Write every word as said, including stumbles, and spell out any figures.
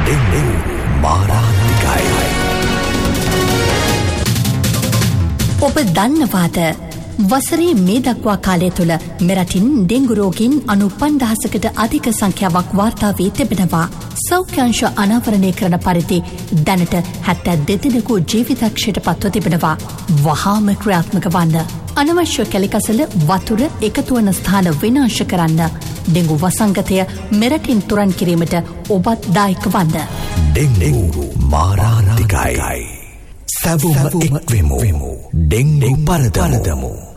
Dengue මාරාන්තිකයි. ඔබ දන්නවාද වසරේ මේ දක්වා කාලය තුළ මෙරටින් ඩෙංගු රෝගීන් අනු පන්දහසකට අධික සංඛ්‍යාවක් වාර්තා වී තිබෙනවා. සෞඛ්‍යංශ අනාවරණය කරන පරිදි දැනට හැත්තෑ දෙදෙනෙකු ජීවිතක්ෂයට පත්ව තිබෙනවා. වහාම ක්‍රියාත්මක වන්න. අනවශ්‍ය කැලිකසල වතුර එකතුවන ස්ථාන විනාශ කරන්න. ඩෙංගු වසංගතය මෙරටින් තුරන් කිරීමට ඔබත් දායක වන්න. ඩෙංගු මාරාන්තිකයි. සැවොම එක්වෙමු. ඩෙංගු පරදමු.